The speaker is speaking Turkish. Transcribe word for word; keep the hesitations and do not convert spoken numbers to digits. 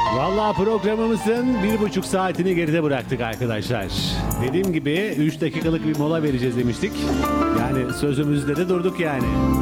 Vallahi programımızın bir buçuk saatini geride bıraktık arkadaşlar. Dediğim gibi üç dakikalık bir mola vereceğiz demiştik. Yani sözümüzde de durduk yani.